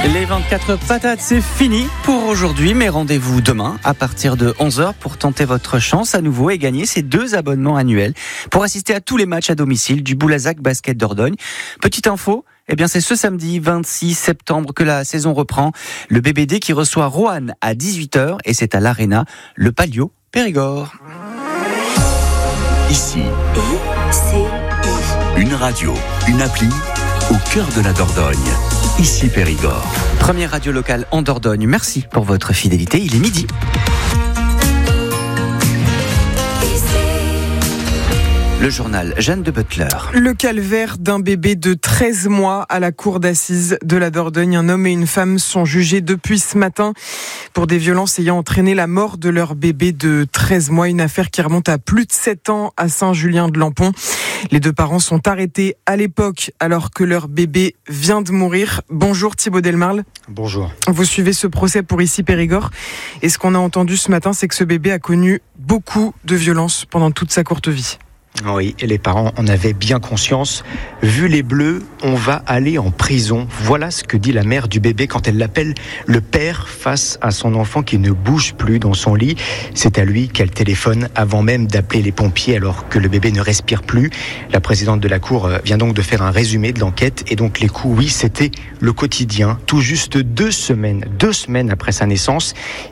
Les 24 patates, c'est fini pour aujourd'hui, mais rendez-vous demain à partir de 11h pour tenter votre chance à nouveau et gagner ces 2 abonnements annuels pour assister à tous les matchs à domicile du Boulazac Basket Dordogne. Petite info, c'est ce samedi 26 septembre que la saison reprend. Le BBD qui reçoit Roanne à 18h et c'est à l'Arena, le Palio Périgord. Ici, une radio, une appli au cœur de la Dordogne. Ici Périgord. Première radio locale en Dordogne. Merci pour votre fidélité. Il est midi. Le journal Jeanne de Butler. Le calvaire d'un bébé de 13 mois à la cour d'assises de la Dordogne. Un homme et une femme sont jugés depuis ce matin pour des violences ayant entraîné la mort de leur bébé de 13 mois. Une affaire qui remonte à plus de 7 ans à Saint-Julien-de-Lampont. Les 2 parents sont arrêtés à l'époque alors que leur bébé vient de mourir. Bonjour Thibaut Delmarle. Bonjour. Vous suivez ce procès pour Ici Périgord. Et ce qu'on a entendu ce matin, c'est que ce bébé a connu beaucoup de violences pendant toute sa courte vie. Oui, et les parents en avaient bien conscience. Vu les bleus, on va aller en prison. Voilà ce que dit la mère du bébé quand elle l'appelle le père face à son enfant qui ne bouge plus dans son lit. C'est à lui qu'elle téléphone avant même d'appeler les pompiers alors que le bébé ne respire plus. La présidente de la cour vient donc de faire un résumé de l'enquête. Et donc les coups, oui, c'était le quotidien. Tout juste 2 semaines après sa naissance,